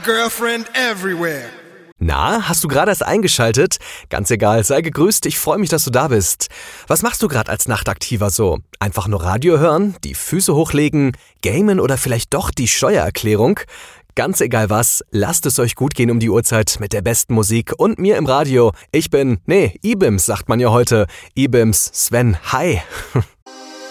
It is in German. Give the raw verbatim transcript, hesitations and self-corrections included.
girlfriend everywhere. Na, hast du gerade erst eingeschaltet? Ganz egal, sei gegrüßt, ich freue mich, dass du da bist. Was machst du gerade als Nachtaktiver so? Einfach nur Radio hören, die Füße hochlegen, gamen oder vielleicht doch die Steuererklärung? Ganz egal was, lasst es euch gut gehen um die Uhrzeit mit der besten Musik und mir im Radio. Ich bin, nee, Ibims sagt man ja heute. Ibims, Sven, hi.